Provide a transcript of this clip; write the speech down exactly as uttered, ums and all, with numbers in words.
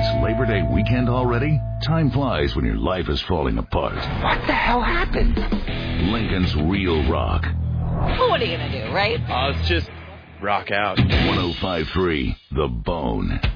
It's Labor Day weekend already? Time flies when your life is falling apart. What the hell happened? Lincoln's Real Rock. Well, what are you going to do, right? Uh, let's just rock out. one oh five point three The Bone.